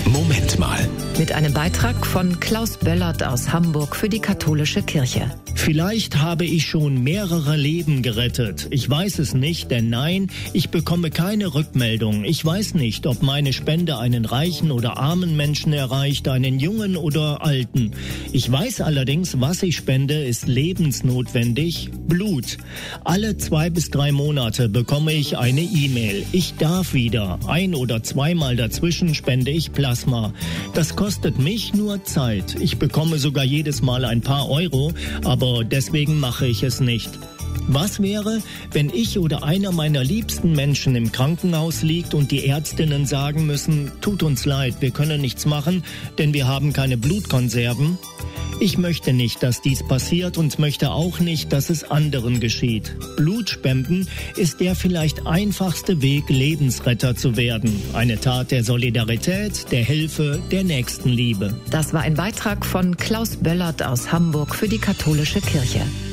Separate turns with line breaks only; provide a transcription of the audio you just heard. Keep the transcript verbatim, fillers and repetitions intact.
Moment mal.
Mit einem Beitrag von Klaus Böllert aus Hamburg für die katholische Kirche.
Vielleicht habe ich schon mehrere Leben gerettet. Ich weiß es nicht, denn nein, ich bekomme keine Rückmeldung. Ich weiß nicht, ob meine Spende einen reichen oder armen Menschen erreicht, einen jungen oder alten. Ich weiß allerdings, was ich spende, ist lebensnotwendig: Blut. Alle zwei bis drei Monate bekomme ich eine E-Mail. Ich darf wieder. Ein oder zweimal dazwischen spende ich Plasma. Das kostet mich nur Zeit. Ich bekomme sogar jedes Mal ein paar Euro, aber deswegen mache ich es nicht. Was wäre, wenn ich oder einer meiner liebsten Menschen im Krankenhaus liegt und die Ärztinnen sagen müssen: Tut uns leid, wir können nichts machen, denn wir haben keine Blutkonserven? Ich möchte nicht, dass dies passiert und möchte auch nicht, dass es anderen geschieht. Blutspenden ist der vielleicht einfachste Weg, Lebensretter zu werden. Eine Tat der Solidarität, der Hilfe, der Nächstenliebe.
Das war ein Beitrag von Klaus Böllert aus Hamburg für die katholische Kirche.